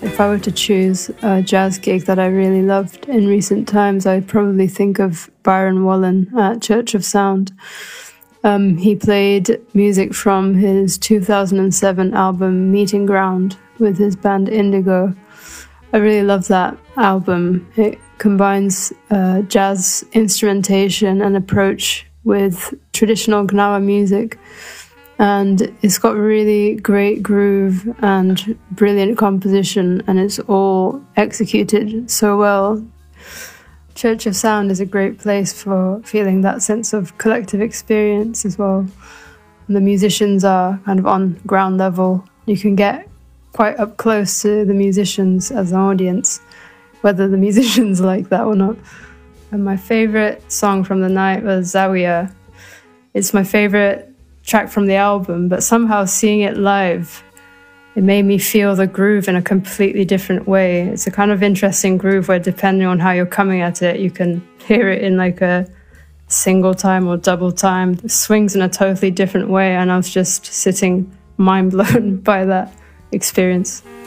If I were to choose a jazz gig that I really loved in recent times, I'd probably think of Byron Wallen at Church of Sound. He played music from his 2007 album Meeting Ground with his band Indigo. I really love that album. It combines jazz instrumentation and approach with traditional Gnawa music, and it's got really great groove and brilliant composition, and it's all executed so well. Church of Sound is a great place for feeling that sense of collective experience as well. And the musicians are kind of on ground level. You can get quite up close to the musicians as an audience, whether the musicians like that or not. And my favourite song from the night was Zawiya. It's my favourite track from the album, but somehow seeing it live, it made me feel the groove in a completely different way. It's a kind of interesting groove where, depending on how you're coming at it, you can hear it in like a single time or double time. It swings in a totally different way, and I was just sitting mind blown by that experience.